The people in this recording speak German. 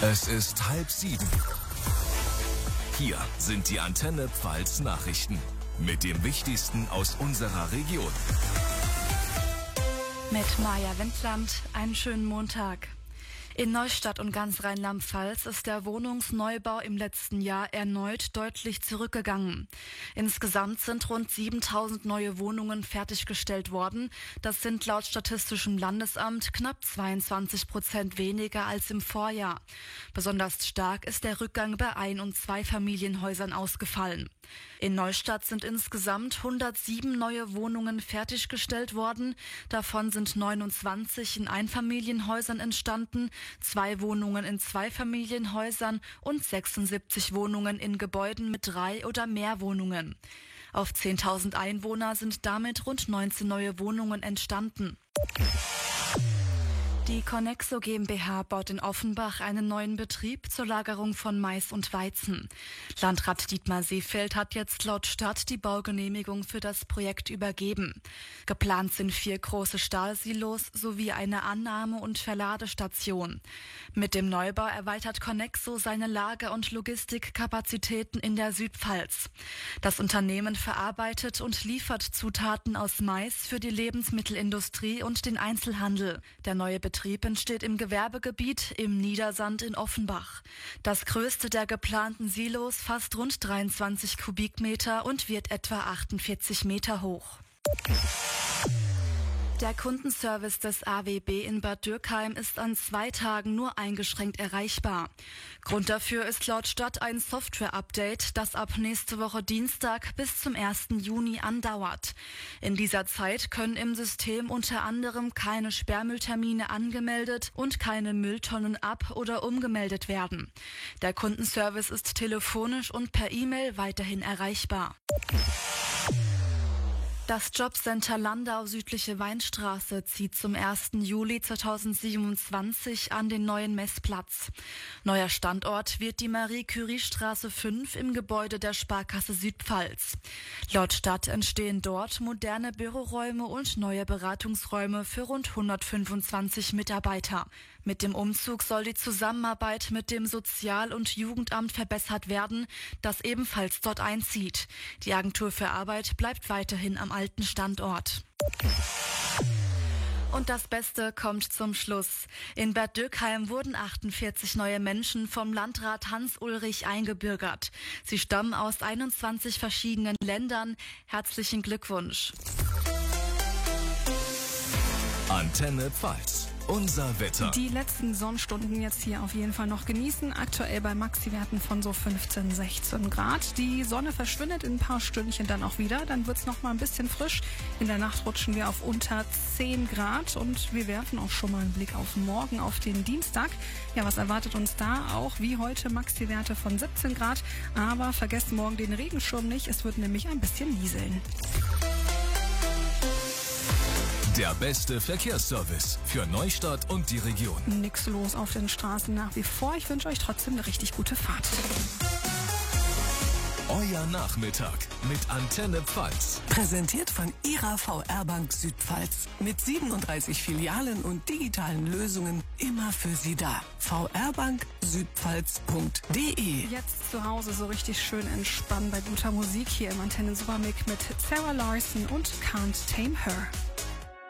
Es ist 6:30. Hier sind die Antenne Pfalz Nachrichten mit dem Wichtigsten aus unserer Region. Mit Maja Wendland, einen schönen Montag. In Neustadt und ganz Rheinland-Pfalz ist der Wohnungsneubau im letzten Jahr erneut deutlich zurückgegangen. Insgesamt sind rund 7.000 neue Wohnungen fertiggestellt worden. Das sind laut Statistischem Landesamt knapp 22% weniger als im Vorjahr. Besonders stark ist der Rückgang bei Ein- und Zweifamilienhäusern ausgefallen. In Neustadt sind insgesamt 107 neue Wohnungen fertiggestellt worden. Davon sind 29 in Einfamilienhäusern entstanden, 2 Wohnungen in Zweifamilienhäusern und 76 Wohnungen in Gebäuden mit 3 oder mehr Wohnungen. Auf 10.000 Einwohner sind damit rund 19 neue Wohnungen entstanden. Die Conexo GmbH baut in Offenbach einen neuen Betrieb zur Lagerung von Mais und Weizen. Landrat Dietmar Seefeld hat jetzt laut Stadt die Baugenehmigung für das Projekt übergeben. Geplant sind 4 große Stahlsilos sowie eine Annahme- und Verladestation. Mit dem Neubau erweitert Conexo seine Lager- und Logistikkapazitäten in der Südpfalz. Das Unternehmen verarbeitet und liefert Zutaten aus Mais für die Lebensmittelindustrie und den Einzelhandel. Der neue Betrieb entsteht im Gewerbegebiet im Niedersand in Offenbach. Das größte der geplanten Silos fasst rund 23 Kubikmeter und wird etwa 48 Meter hoch. Der Kundenservice des AWB in Bad Dürkheim ist an 2 Tagen nur eingeschränkt erreichbar. Grund dafür ist laut Stadt ein Software-Update, das ab nächste Woche Dienstag bis zum 1. Juni andauert. In dieser Zeit können im System unter anderem keine Sperrmülltermine angemeldet und keine Mülltonnen ab- oder umgemeldet werden. Der Kundenservice ist telefonisch und per E-Mail weiterhin erreichbar. Das Jobcenter Landau Südliche Weinstraße zieht zum 1. Juli 2027 an den neuen Messplatz. Neuer Standort wird die Marie-Curie-Straße 5 im Gebäude der Sparkasse Südpfalz. Laut Stadt entstehen dort moderne Büroräume und neue Beratungsräume für rund 125 Mitarbeiter. Mit dem Umzug soll die Zusammenarbeit mit dem Sozial- und Jugendamt verbessert werden, das ebenfalls dort einzieht. Die Agentur für Arbeit bleibt weiterhin am alten Standort. Und das Beste kommt zum Schluss. In Bad Dürkheim wurden 48 neue Menschen vom Landrat Hans-Ulrich eingebürgert. Sie stammen aus 21 verschiedenen Ländern. Herzlichen Glückwunsch. Antenne Pfalz. Unser Wetter. Die letzten Sonnenstunden jetzt hier auf jeden Fall noch genießen. Aktuell bei Maxi-Werten von so 15, 16 Grad. Die Sonne verschwindet in ein paar Stündchen dann auch wieder. Dann wird's noch mal ein bisschen frisch. In der Nacht rutschen wir auf unter 10 Grad. Und wir werfen auch schon mal einen Blick auf morgen, auf den Dienstag. Ja, was erwartet uns da? Auch wie heute Maxi-Werte von 17 Grad. Aber vergesst morgen den Regenschirm nicht. Es wird nämlich ein bisschen nieseln. Der beste Verkehrsservice für Neustadt und die Region. Nix los auf den Straßen nach wie vor. Ich wünsche euch trotzdem eine richtig gute Fahrt. Euer Nachmittag mit Antenne Pfalz. Präsentiert von Ihrer VR-Bank Südpfalz. Mit 37 Filialen und digitalen Lösungen immer für Sie da. vrbanksüdpfalz.de. Jetzt zu Hause so richtig schön entspannen bei guter Musik hier im Antenne Supermix mit Sarah Larson und Can't Tame Her.